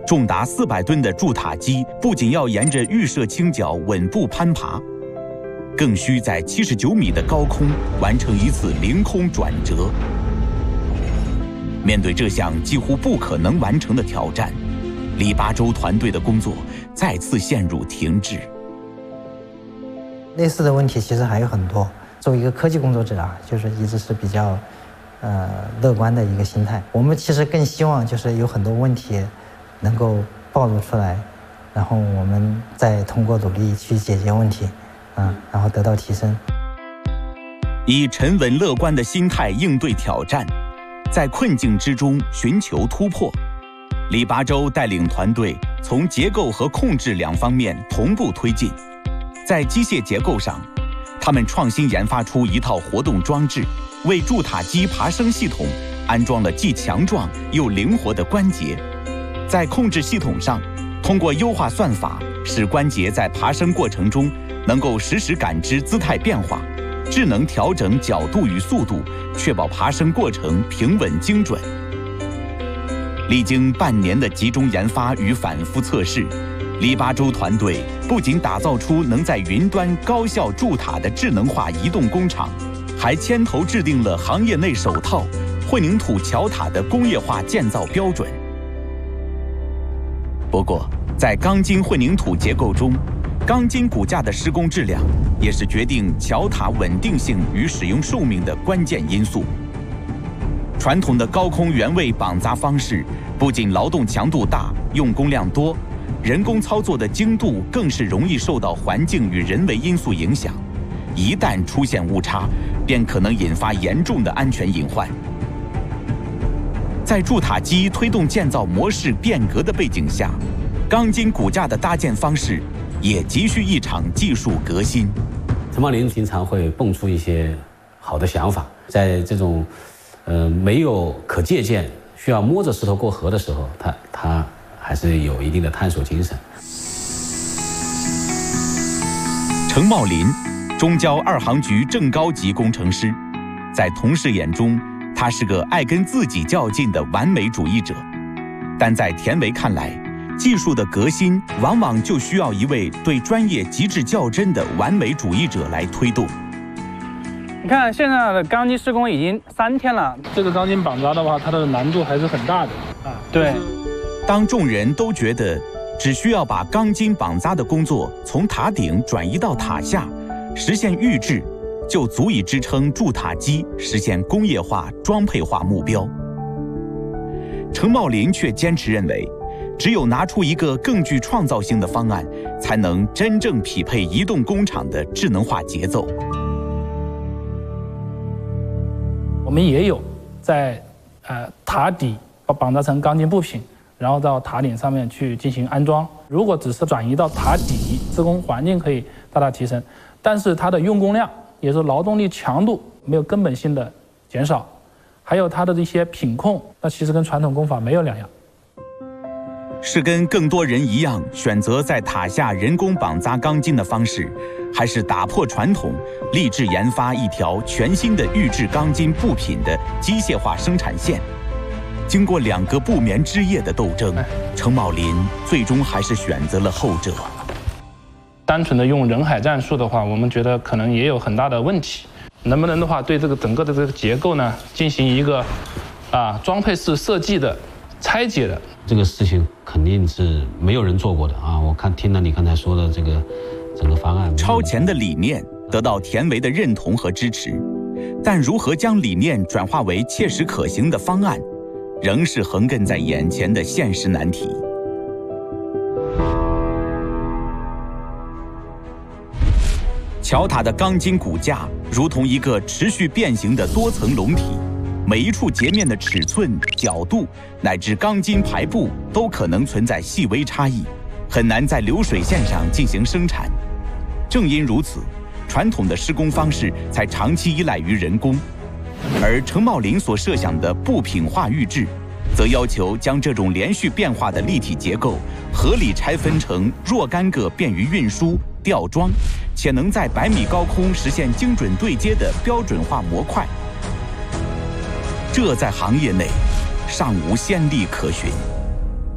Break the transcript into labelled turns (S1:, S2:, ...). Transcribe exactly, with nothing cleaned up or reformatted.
S1: 重达四百吨的筑塔机不仅要沿着预设倾角稳步攀爬，更需在七十九米的高空完成一次凌空转折。面对这项几乎不可能完成的挑战，李八洲团队的工作再次陷入停滞。
S2: 类似的问题其实还有很多。作为一个科技工作者啊，就是一直是比较呃乐观的一个心态。我们其实更希望就是有很多问题能够暴露出来，然后我们再通过努力去解决问题，啊，然后得到提升。
S1: 以沉稳乐观的心态应对挑战，在困境之中寻求突破。李八洲带领团队从结构和控制两方面同步推进。在机械结构上，他们创新研发出一套活动装置，为筑塔机爬升系统安装了既强壮又灵活的关节。在控制系统上，通过优化算法，使关节在爬升过程中能够实时感知姿态变化，智能调整角度与速度，确保爬升过程平稳精准。历经半年的集中研发与反复测试，李八洲团队不仅打造出能在云端高效筑塔的智能化移动工厂，还牵头制定了行业内首套混凝土桥塔的工业化建造标准。不过，在钢筋混凝土结构中，钢筋骨架的施工质量也是决定桥塔稳定性与使用寿命的关键因素。传统的高空原位绑扎方式不仅劳动强度大、用工量多，人工操作的精度更是容易受到环境与人为因素影响。一旦出现误差，便可能引发严重的安全隐患。在筑塔机推动建造模式变革的背景下，钢筋骨架的搭建方式也急需一场技术革新。
S3: 陈茂林经常会蹦出一些好的想法，在这种呃没有可借鉴、需要摸着石头过河的时候，他他还是有一定的探索精神。
S1: 程茂林，中交二航局正高级工程师，在同事眼中，他是个爱跟自己较劲的完美主义者。但在田维看来，技术的革新往往就需要一位对专业极致较真的完美主义者来推动。
S4: 你看现在的钢筋施工已经三天了，
S5: 这个钢筋绑扎的话，它的难度还是很大的啊。
S4: 对，
S1: 当众人都觉得只需要把钢筋绑扎的工作从塔顶转移到塔下，实现预制，就足以支撑筑塔机实现工业化、装配化目标。程茂林却坚持认为，只有拿出一个更具创造性的方案，才能真正匹配移动工厂的智能化节奏。
S5: 我们也有在呃塔底把绑扎成钢筋部品，然后到塔顶上面去进行安装。如果只是转移到塔底，施工环境可以大大提升，但是它的用工量，也就是劳动力强度没有根本性的减少，还有它的一些品控，那其实跟传统工法没有两样。
S1: 是跟更多人一样选择在塔下人工绑扎钢筋的方式，还是打破传统，立志研发一条全新的预制钢筋部品的机械化生产线？经过两个不眠之夜的斗争，程茂林最终还是选择了后者。
S5: 单纯的用人海战术的话，我们觉得可能也有很大的问题。能不能的话，对这个整个的这个结构呢，进行一个啊装配式设计的拆解的？
S3: 这个事情肯定是没有人做过的啊！我看听了你刚才说的这个整个方案，
S1: 超前的理念得到田维的认同和支持，但如何将理念转化为切实可行的方案，仍是横亘在眼前的现实难题。桥塔的钢筋骨架如同一个持续变形的多层笼体，每一处截面的尺寸、角度乃至钢筋排布都可能存在细微差异，很难在流水线上进行生产。正因如此，传统的施工方式才长期依赖于人工，而程茂林所设想的部品化预制，则要求将这种连续变化的立体结构合理拆分成若干个便于运输、吊装，且能在百米高空实现精准对接的标准化模块。这在行业内尚无先例可循。